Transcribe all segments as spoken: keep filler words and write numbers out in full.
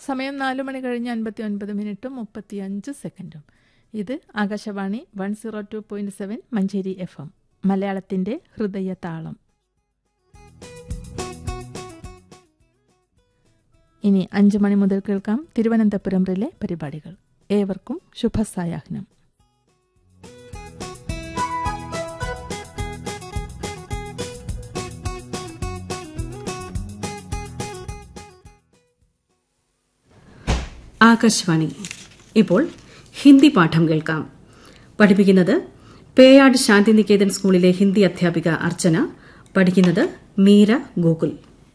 സമയം നാലു മണി കഴിഞ്ഞ് അൻപത്തി ഒൻപത് മിനിറ്റും മുപ്പത്തി അഞ്ച് സെക്കൻഡും. ഇത് Akashvani one zero two point seven Manjeri F M, മലയാളത്തിന്റെ ഹൃദയതാളം. ഇനി അഞ്ചു മണി മുതൽ കേൾക്കാം തിരുവനന്തപുരം റിലേ പരിപാടികൾ. ഏവർക്കും ശുഭസായാഹ്നം. ആകാശവാണി. ഇപ്പോൾ ഹിന്ദി പാഠം കേൾക്കാം. പഠിപ്പിക്കുന്നത് പേയാട് ശാന്തിനികേതൻ സ്കൂളിലെ ഹിന്ദി അധ്യാപിക അർച്ചന. പഠിക്കുന്നത് മീര ഗോകുൽ.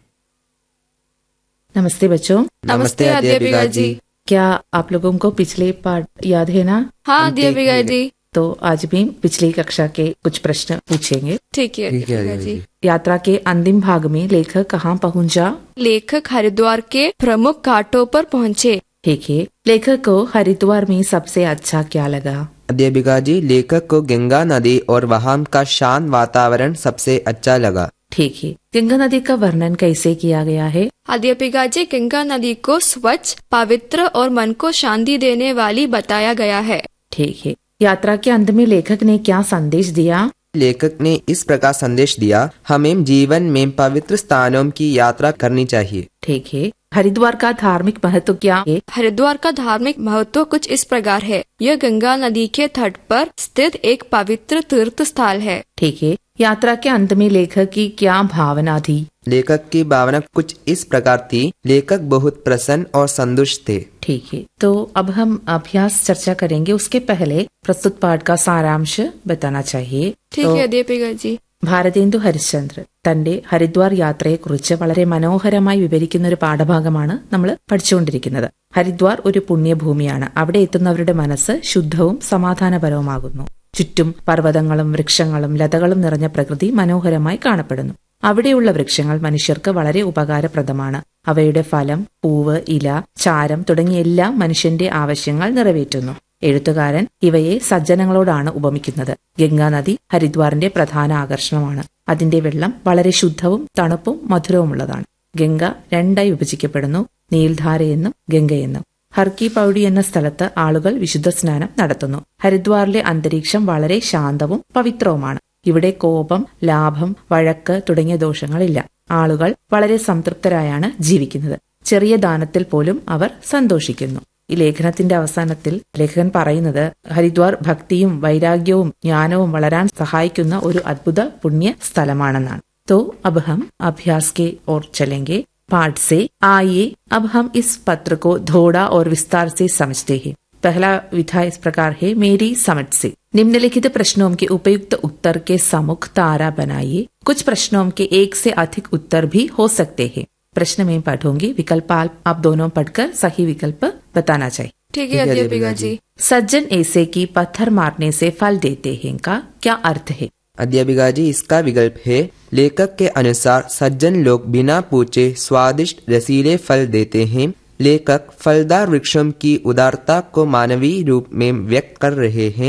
नमस्ते बच्चों. नमस्ते अध्यापिका जी. क्या आप लोगों को पिछले पाठ याद है ना? हाँ अध्यापिका जी. तो आज भी पिछली कक्षा के कुछ प्रश्न पूछेंगे. ठीक है अध्यापिका जी. यात्रा के अंतिम भाग में लेखक कहाँ पहुँचा? लेखक हरिद्वार के प्रमुख घाटों पर पहुँचे. ठीक है. लेखक को हरिद्वार में सबसे अच्छा क्या लगा? अध्यापिका जी, लेखक को गंगा नदी और वहाँ का शांत वातावरण सबसे अच्छा लगा. ठीक है. गंगा नदी का वर्णन कैसे किया गया है? अध्यापिका जी, गंगा नदी को स्वच्छ, पवित्र और मन को शांति देने वाली बताया गया है. ठीक है. यात्रा के अंत में लेखक ने क्या संदेश दिया? लेखक ने इस प्रकार संदेश दिया, हमें जीवन में पवित्र स्थानों की यात्रा करनी चाहिए. ठीक है. हरिद्वार का धार्मिक महत्व क्या है? हरिद्वार का धार्मिक महत्व कुछ इस प्रकार है. यह गंगा नदी के तट पर स्थित एक पवित्र तीर्थ स्थल है. ठीक है. यात्रा के अंत में लेखक की क्या भावना थी? लेखक की भावना कुछ इस प्रकार थी, लेखक बहुत प्रसन्न और संतुष्ट थे. ठीक है. तो अब हम अभ्यास चर्चा करेंगे. उसके पहले प्रस्तुत पाठ का सारांश बताना चाहिए. ठीक है अध्यापिका जी. ഭാരതേന്ദു ഹരിശ്ചന്ദ്ര തന്റെ ഹരിദ്വാർ യാത്രയെക്കുറിച്ച് വളരെ മനോഹരമായി വിവരിക്കുന്ന ഒരു പാഠഭാഗമാണ് നമ്മൾ പഠിച്ചുകൊണ്ടിരിക്കുന്നത്. ഹരിദ്വാർ ഒരു പുണ്യഭൂമിയാണ്. അവിടെ എത്തുന്നവരുടെ മനസ്സ് ശുദ്ധവും സമാധാനപരവുമാകുന്നു. ചുറ്റും പർവ്വതങ്ങളും വൃക്ഷങ്ങളും ലതകളും നിറഞ്ഞ പ്രകൃതി മനോഹരമായി കാണപ്പെടുന്നു. അവിടെയുള്ള വൃക്ഷങ്ങൾ മനുഷ്യർക്ക് വളരെ ഉപകാരപ്രദമാണ്. അവയുടെ ഫലം, പൂവ്, ഇല, ചാരം തുടങ്ങിയ എല്ലാം മനുഷ്യന്റെ ആവശ്യങ്ങൾ നിറവേറ്റുന്നു. എഴുത്തുകാരൻ ഇവയെ സജ്ജനങ്ങളോടാണ് ഉപമിക്കുന്നത്. ഗംഗാനദി ഹരിദ്വാറിന്റെ പ്രധാന ആകർഷണമാണ്. അതിന്റെ വെള്ളം വളരെ ശുദ്ധവും തണുപ്പും മധുരവുമുള്ളതാണ്. ഗംഗ രണ്ടായി വിഭജിക്കപ്പെടുന്നു, നീൽധാരയെന്നും ഗംഗയെന്നും. ഹർക്കി പൌഡി എന്ന സ്ഥലത്ത് ആളുകൾ വിശുദ്ധ സ്നാനം നടത്തുന്നു. ഹരിദ്വാറിലെ അന്തരീക്ഷം വളരെ ശാന്തവും പവിത്രവുമാണ്. ഇവിടെ കോപം, ലാഭം, വഴക്ക് തുടങ്ങിയ ദോഷങ്ങളില്ല. ആളുകൾ വളരെ സംതൃപ്തരായാണ് ജീവിക്കുന്നത്. ചെറിയ ദാനത്തിൽ പോലും അവർ സന്തോഷിക്കുന്നു. ഈ ലേഖനത്തിന്റെ അവസാനത്തിൽ ലേഖകൻ പറയുന്നത് ഹരിദ്വാർ ഭക്തിയും വൈരാഗ്യവും ജ്ഞാനവും വളരാൻ സഹായിക്കുന്ന ഒരു അദ്ഭുത പുണ്യ സ്ഥലമാണെന്നാണ്. तो अब हम अभ्यास के ओर चलेंगे. पाठ से आइए अब हम इस पत्र को थोड़ा और विस्तार से समझते हैं. पहला विधा इस प्रकार है, मेरी समझ से. निम्नलिखित प्रश्नों के उपयुक्त उत्तर के सम्मुख तारा बनाइए. कुछ प्रश्नों के एक से अधिक उत्तर भी हो सकते हैं. प्रश्न में पढ़ूंगी, विकल्प आप दोनों पढ़कर सही विकल्प बताना चाहिए. ठीक है अध्यापिका जी. सज्जन ऐसे की पत्थर मारने से फल देते हैं का क्या अर्थ है? अध्यापिका जी, इसका विकल्प है, लेखक के अनुसार सज्जन लोग बिना पूछे स्वादिष्ट रसीले फल देते हैं. लेखक फलदार वृक्षों की उदारता को मानवीय रूप में व्यक्त कर रहे हैं.